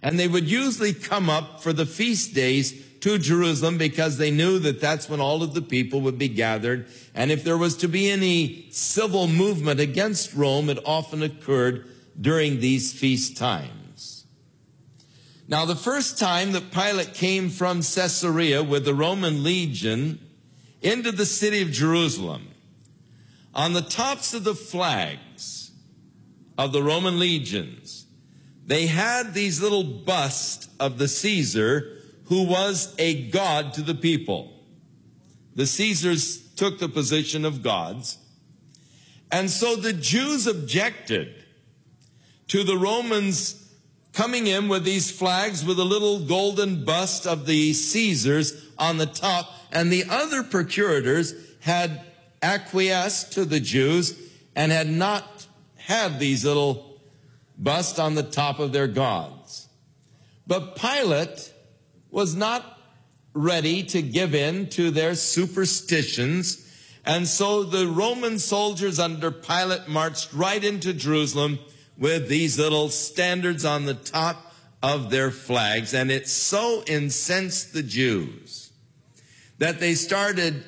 And they would usually come up for the feast days to Jerusalem because they knew that that's when all of the people would be gathered. And if there was to be any civil movement against Rome, it often occurred during these feast times. Now, the first time that Pilate came from Caesarea with the Roman legion into the city of Jerusalem, on the tops of the flags of the Roman legions, they had these little busts of the Caesar, who was a god to the people. The Caesars took the position of gods. And so the Jews objected to the Romans coming in with these flags with a little golden bust of the Caesars on the top. And the other procurators had acquiesced to the Jews and had not had these little busts on the top of their gods. But Pilate was not ready to give in to their superstitions. And so the Roman soldiers under Pilate marched right into Jerusalem with these little standards on the top of their flags. And it so incensed the Jews that they started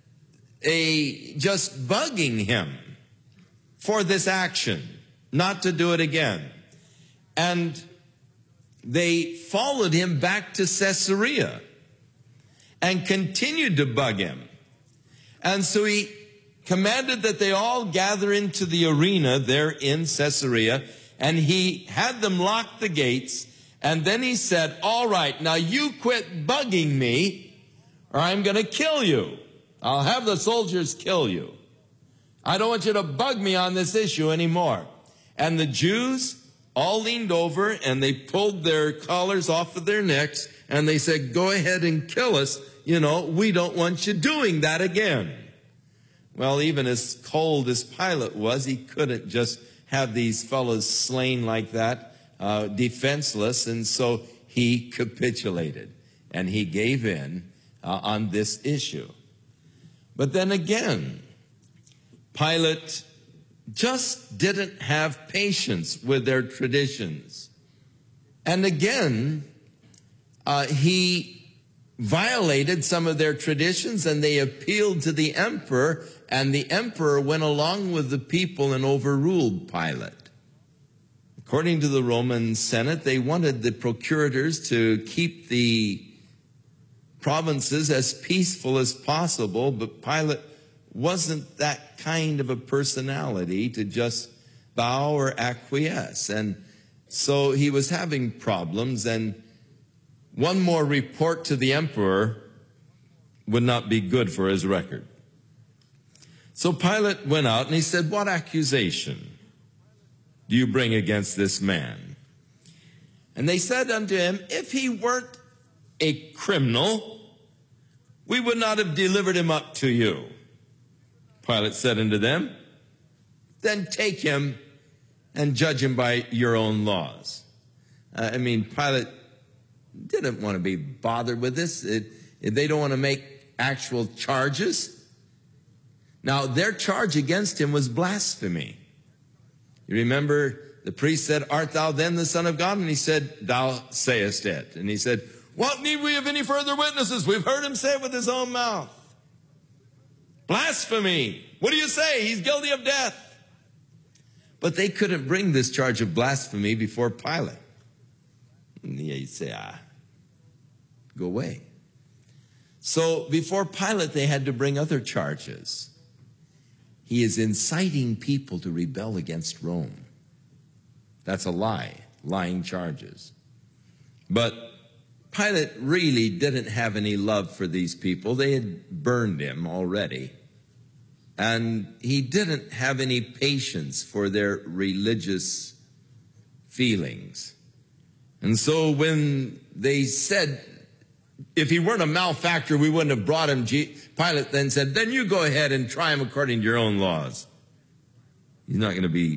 just bugging him for this action, not to do it again. And they followed him back to Caesarea and continued to bug him. And so he commanded that they all gather into the arena there in Caesarea, and he had them lock the gates. And then he said, all right, now you quit bugging me, or I'm going to kill you. I'll have the soldiers kill you. I don't want you to bug me on this issue anymore. And the Jews all leaned over and they pulled their collars off of their necks and they said, go ahead and kill us. You know, we don't want you doing that again. Well, even as cold as Pilate was, he couldn't just have these fellows slain like that, defenseless. And so he capitulated and he gave in on this issue. But then again, Pilate just didn't have patience with their traditions. And again, he violated some of their traditions, and they appealed to the emperor, and the emperor went along with the people and overruled Pilate. According to the Roman Senate, they wanted the procurators to keep the provinces as peaceful as possible, but Pilate wasn't that kind of a personality to just bow or acquiesce. And so he was having problems, and one more report to the emperor would not be good for his record. So Pilate went out and he said, what accusation do you bring against this man? And they said unto him, if he weren't a criminal, we would not have delivered him up to you. Pilate said unto them, then take him and judge him by your own laws. Pilate didn't want to be bothered with this. They don't want to make actual charges. Now, their charge against him was blasphemy. You remember the priest said, art thou then the Son of God? And he said, thou sayest it. And he said, what need we of any further witnesses? We've heard him say it with his own mouth. Blasphemy. What do you say? He's guilty of death. But they couldn't bring this charge of blasphemy before Pilate. And he'd say, go away. So before Pilate, they had to bring other charges. He is inciting people to rebel against Rome. That's a lie, lying charges. But Pilate really didn't have any love for these people. They had burned him already. And he didn't have any patience for their religious feelings. And so when they said, if he weren't a malefactor, we wouldn't have brought him, Pilate then said, then you go ahead and try him according to your own laws. He's not going to be,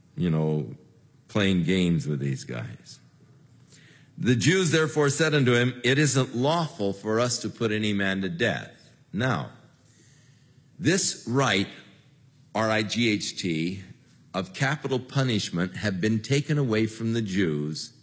playing games with these guys. The Jews therefore said unto him, it isn't lawful for us to put any man to death. Now, this right, R-I-G-H-T, of capital punishment had been taken away from the Jews